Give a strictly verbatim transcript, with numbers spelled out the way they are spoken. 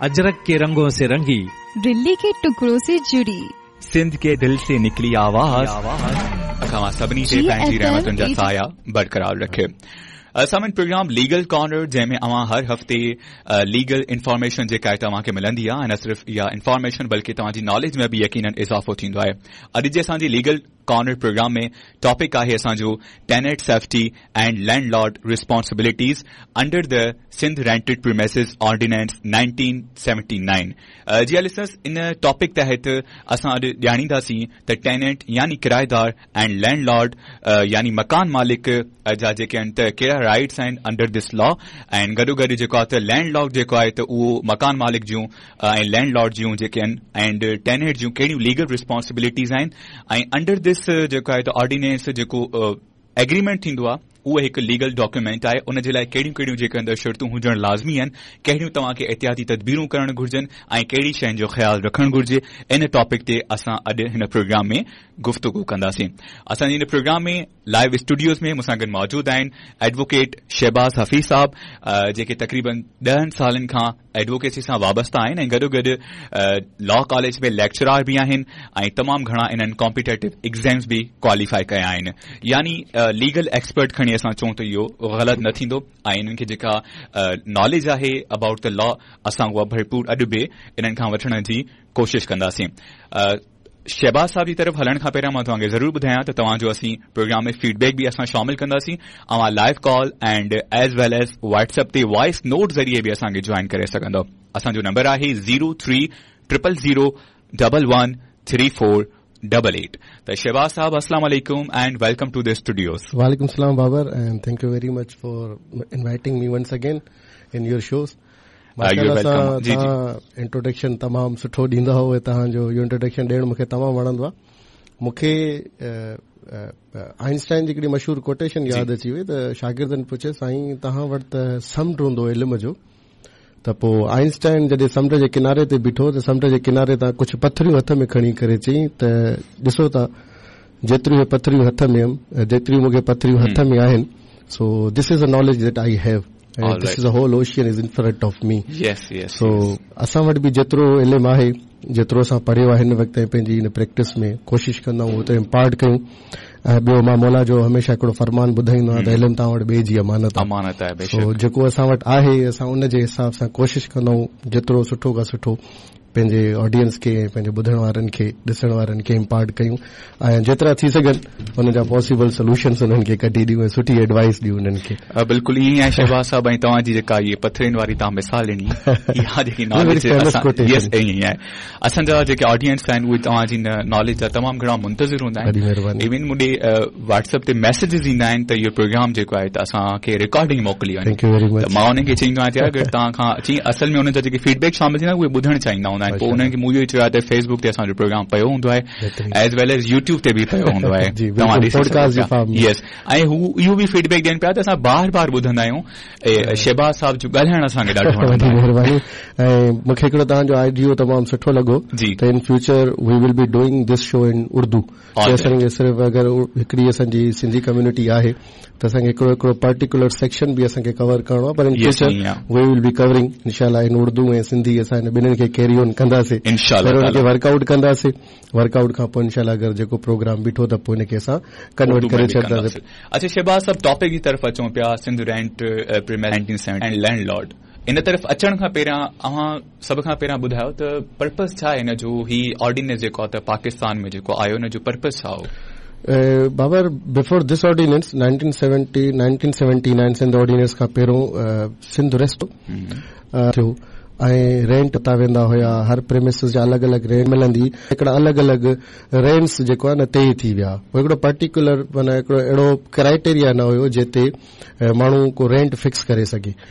अजरक के रंगों से रंगी, दिल्ली के टुकड़ों से जुड़ी, सिंध के दिल से निकली आवाज, अखां सभिनी ते पंहिंजी रहमतुनि जा साया बरकरार रखे। सामन प्रोग्राम लीगल कॉर्नर जंहिंमें अवां हर हफ़्ते लीगल इंफॉर्मेशन जेका आहे तव्हांखे मिलंदी आहे, ऐं न सिर्फ़ इहा इंफॉर्मेशन बल्कि तव्हांजी नॉलेज में भी यकीनन इज़ाफ़ो थींदो आहे। अॼु जे असांजी लीगल कॉर्नर प्रोग्राम में टॉपिक आहे असांजो tenant safety and landlord responsibilities under the Sindh rented premises ordinance nineteen seventy nine. Ji listeners, इन टॉपिक तहत असां अॼु ॼाणींदासीं त टेनेंट यानी किराएदार ऐं लैंडलॉर्ड यानी मकान मालिक जा जेके आहिनि त कहिड़ा राइट्स आहिनि अंडर दिस लॉ, ऐं गॾो गॾु जेको आहे त लैंडलॉर्ड जेको आहे त उहो मकान मालिक जूं ऐं लैंडलॉर्ड जूं जेके आहिनि एंड टेनेंट जूं कहिड़ियूं लीगल रिस्पॉन्सिबिलिटीज़ आहिनि, ऐं अंडर दिस जेको आहे त ऑर्डिनेंस जेको एग्रीमेंट थींदो आहे उहो हिकु लीगल डॉक्यूमेंट आहे। उन जे लाइ कहिड़ियूं कहिड़ियूं जेके अंदरि शर्तूं हुजण लाज़मी आहिनि, कहिड़ियूं तव्हांखे एहतियाती तदबीरूं करणु घुर्जनि ऐं कहिड़ी शयुनि जो ख़्यालु रखणु घुर्जे, इन टॉपिक ते असां अॼु हिन प्रोग्राम में गुफ़्तगू कंदासीं। असांजे हिन प्रोग्राम में लाइव स्टूडियोज़ में मूंसां गॾु मौजूदु आहिनि एडवोकेट शहबाज़ हफ़ीज़ साहब, जेके तक़रीबन ॾहनि सालनि खां एडवोकेसी सां वाबस्ता आहिनि ऐं गॾो गॾु लॉ कॉलेज में लेक्चरार बि आहिनि ऐं तमामु घणा इन्हनि कॉम्पिटेटिव एग्ज़ाम्स बि क्वालिफाई कया आहिनि। यानी लीगल एक्सपर्ट खणी असां चऊं त इहो ग़लति न थींदो, ऐं इन्हनि खे जेका नॉलेज आहे अबाउट द लॉ असां उहा भरपूर अॼु बि इन्हनि खां वठण जी कोशिश कंदासीं। शहबाज साहब जी तरफ़ हलण खां पहिरियां मां तव्हांखे ज़रूर ॿुधायां त तव्हांजो असीं प्रोग्राम में फीडबैक बि असां शामिल कंदासीं। अवां live call and as well as WhatsApp ते वॉइस नोट ज़रिए बि असांखे ज्वाइन करे सघंदो। असांजो नंबर आहे zero three triple zero double one three four double eight. त शहबाज साहब, अस्सलाम वालेकुम and welcome two the studios. वालेकुम सलाम बाबर, and thank U very much for inviting me once again in your shows. Introduction तमामु सुठो ॾींदा हुओ, तव्हांजो इहो इंट्रोडक्शन ॾियणु मूंखे तमामु वणंदो आहे। मूंखे आइंस्टाइन जी हिकिड़ी मशहूर कोटेशन यादि अची वई त शागिर्दनि पुछे, साईं तव्हां वटि त समुंड हूंदो इल्म जो, त पोइ आइंस्टाइन जॾहिं समुंड जे किनारे ते बीठो त समुंड जे किनारे तां कुझु पथरियूं हथ में खणी करे चई त ॾिसो था जेतिरियूं पथरियूं हथ में आहिनि, जेतिरियूं मूंखे पथरियूं हथ में आहिनि, so this is a knowledge that I have and this is a whole ocean is in front of me. Yes, yes. So असां वटि बि जेतिरो इल्मु आहे, जेतिरो असां पढ़ियो आहे हिन वक़्तु पंहिंजी हिन प्रैक्टिस में कोशिश कंदा आहियूं उते इम्पार्ट कयूं। ऐं ॿियो मां मौला जो हमेशा हिकिड़ो फरमान ॿुधाईंदो आहियां त इल्मु तव्हां वटि ॿिए जी अमानत अमानत आहे। सो जेको असां वटि आहे असां उन जे हिसाब सां कोशिश कंदा आहियूं जेतिरो सुठो खां सुठो पंहिंजे ऑडियंस खे, पंहिंजे ॿुधण वारनि खे, ॾिसण वारनि खे इम्पार्ट कयूं ऐं जेतिरा थी सघनि हुन जा पॉसिबल सोल्यूशन्स उन्हनि खे कढी ॾियूं ऐं सुठी एडवाइस ॾियूं उन्हनि खे। बिल्कुलु ईअं आहे शहबाज साहब, ऐं तव्हांजी जेका इहे पथरियुनि वारी तव्हां मिसाल ॾिनी, इहा जेकी नॉलेज ईअं आहे, असांजा जेके ऑडियंस आहिनि उहे तव्हांजी नॉलेज जा तमामु घणा मुंतज़िर हूंदा आहिनि। इवन मूंखे व्हाट्सएप ते मैसेजिस ईंदा आहिनि त इहो प्रोग्राम जेको आहे त असांखे रिकॉर्डिंग मोकिली वञे, त मां उन्हनि खे चईंदो आहियां अगरि तव्हां खां अची असल में हुननि जा जेके फीडबैक शामिल थींदा उहे ॿुधणु चाहींदा हूंदा आहिनि, पोइ उन्हनि खे मूं इहो चयो आहे त फेसबुक ते असांजो प्रोग्राम पियो हूंदो आहे एज़ वेल एज़ यूट्यूब ते बि पियो हूंदो आहे, तव्हां ॾिसी यस, ऐं हू इहो बि फीडबैक ॾियनि पिया त असां बार बार ॿुधंदा आहियूं। शहबाज साहब जो ॻाल्हाइण असांखे ॾाढो वणंदो आहे। महिरबानी। ऐं मूंखे हिकिड़ो तव्हांजो आइडियो तमामु सुठो लॻो त in future V will be doing this show in Urdu. असांखे सिर्फ़ु अगरि हिकिड़ी असांजी सिंधी कम्युनिटी आहे त असांखे हिकिड़ो हिकिड़ो पर्टिकुलर सेक्शन बि असांखे कवर करणो आहे, पर in future V will be covering इंशाल्लाह इन उर्दू ऐं सिंधी। असां हिन ॿिन्हिनि खे कैरी ऑन कंदासीं, इंशाल्लाह वर्कआउट कंदासीं, वर्कआउट खां पोइ इंशाल्लाह अगरि जेको प्रोग्राम बीठो त पोइ हिनखे असां कन्वर्ट करे छॾींदासीं। अच्छा शहबाज साहब, टॉपिक जी तरफ़ अचूं पिया, Sindh rent premises and landlord. इन तरफ़ अचण खां पहिरियां अव्हां सभ खां पहिरियां ॿुधायो त पर्पस छा आहे हिन जो, ही ऑर्डिनेंस जेको आहे त पाकिस्तान में जेको आयो हिन जो पर्पस छा हो? बाबर, before this ordinance nineteen seventy nineteen seventy nine Sindh ordinance खां पहिरियों सिंध रेस्ट थियो ऐं रेंट उता वेंदा हुया, हर प्रेमिसिस जा अलॻि अलॻि रेंट मिलंदी, हिकिड़ा अलॻि अलॻि रेंट्स जेको आहे न तय थी विया। हिकिड़ो पर्टिकुलर माना हिकिड़ो अहिड़ो क्राइटेरिया न हुयो जिते माण्हू को रेंट फिक्स करे सघे।